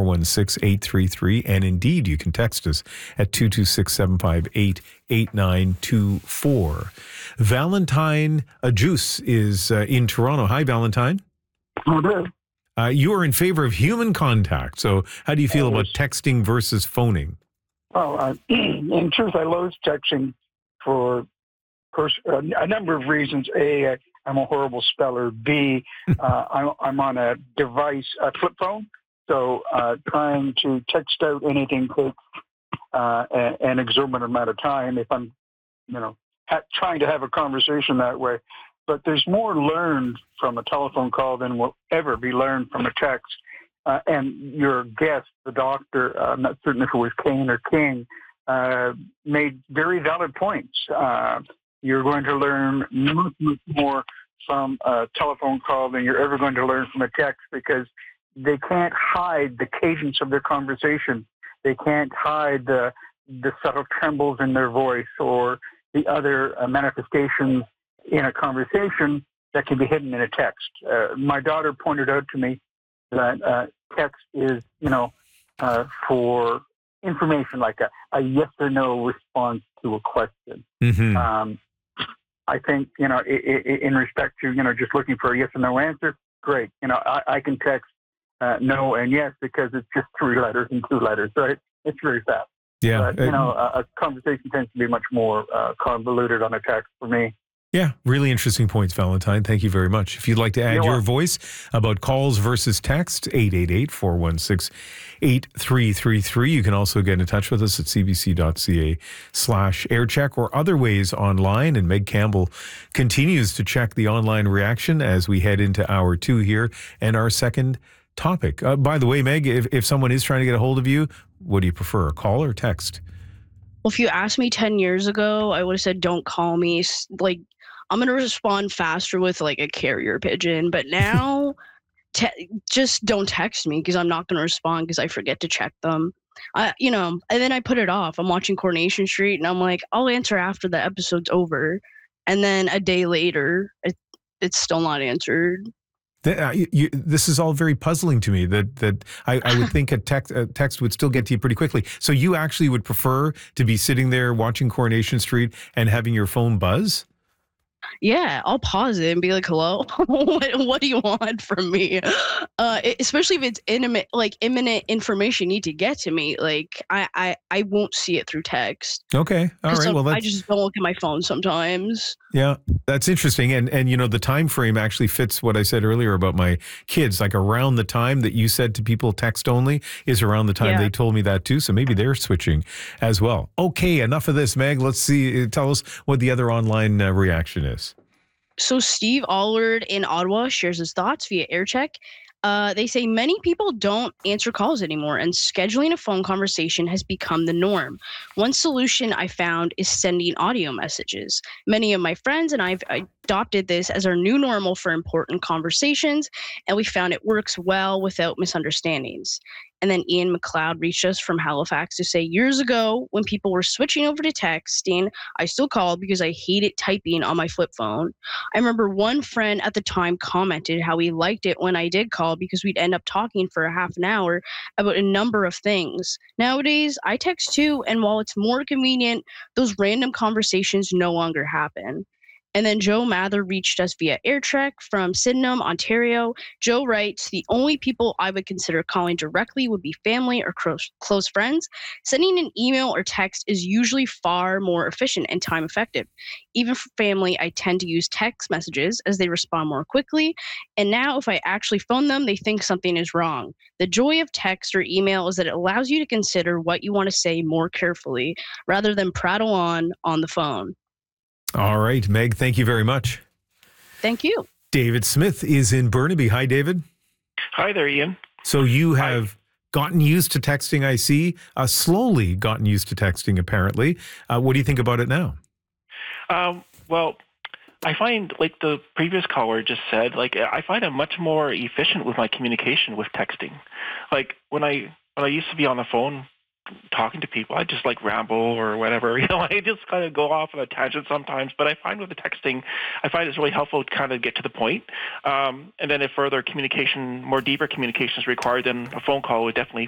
416-833. And indeed, you can text us at 226-758-8924. Valentine Juice is in Toronto. Hi, Valentine. Hello. You are in favor of human contact. So how do you feel about texting versus phoning? Well, in truth, I loathe texting for a number of reasons. A, I'm a horrible speller. B, I'm on a device, a flip phone. So trying to text out anything takes an exorbitant amount of time if I'm, trying to have a conversation that way. But there's more learned from a telephone call than will ever be learned from a text. And your guest, the doctor, I'm not certain if it was Kane or King, made very valid points. You're going to learn much, much more from a telephone call than you're ever going to learn from a text, because they can't hide the cadence of their conversation. They can't hide the subtle trembles in their voice or the other manifestations in a conversation that can be hidden in a text. My daughter pointed out to me that text is, for information, like a yes or no response to a question. Mm-hmm. I think, in respect to, just looking for a yes or no answer, great. I can text no and yes because it's just 3 letters and 2 letters, right? It's very fast. Yeah. But, a conversation tends to be much more convoluted on a text for me. Yeah, really interesting points, Valentine. Thank you very much. If you'd like to add your voice about calls versus text, 888-416-8333. You can also get in touch with us at cbc.ca/aircheck or other ways online. And Meg Campbell continues to check the online reaction as we head into hour 2 here and our second topic. By the way, Meg, if someone is trying to get a hold of you, what do you prefer, a call or text? Well, if you asked me 10 years ago, I would have said, don't call me. Like, I'm going to respond faster with like a carrier pigeon. But now, just don't text me because I'm not going to respond because I forget to check them. And then I put it off. I'm watching Coronation Street and I'm like, I'll answer after the episode's over. And then a day later, it's still not answered. This is all very puzzling to me that I would think a text would still get to you pretty quickly. So you actually would prefer to be sitting there watching Coronation Street and having your phone buzz? Yeah, I'll pause it and be like, hello, what do you want from me? Especially if it's imminent information you need to get to me. Like I won't see it through text. Okay. All right. Well, I just don't look at my phone sometimes. Yeah, that's interesting. And the time frame actually fits what I said earlier about my kids. Like around the time that you said to people text only is around the time they told me that too. So maybe they're switching as well. Okay, enough of this, Meg. Let's see. Tell us what the other online reaction is. So Steve Allard in Ottawa shares his thoughts via AirCheck. They say many people don't answer calls anymore, and scheduling a phone conversation has become the norm. One solution I found is sending audio messages. Many of my friends and I've adopted this as our new normal for important conversations, and we found it works well without misunderstandings. And then Ian McLeod reached us from Halifax to say, years ago, when people were switching over to texting, I still called because I hated typing on my flip phone. I remember one friend at the time commented how he liked it when I did call because we'd end up talking for a half an hour about a number of things. Nowadays, I text too, and while it's more convenient, those random conversations no longer happen. And then Joe Mather reached us via AirTrek from Sydenham, Ontario. Joe writes, the only people I would consider calling directly would be family or close friends. Sending an email or text is usually far more efficient and time effective. Even for family, I tend to use text messages as they respond more quickly. And now if I actually phone them, they think something is wrong. The joy of text or email is that it allows you to consider what you want to say more carefully rather than prattle on the phone. All right, Meg, thank you very much. Thank you. David Smith is in Burnaby. Hi, David. Hi there, Ian. So you have gotten used to texting, I see. Slowly gotten used to texting, apparently. What do you think about it now? Well, I find, like the previous caller just said, I find I'm much more efficient with my communication with texting. Like when I used to be on the phone talking to people, I just ramble or whatever, I just kind of go off on a tangent sometimes, but I find with the texting, I find it's really helpful to kind of get to the point. And then if further communication, more deeper communication is required, then a phone call would definitely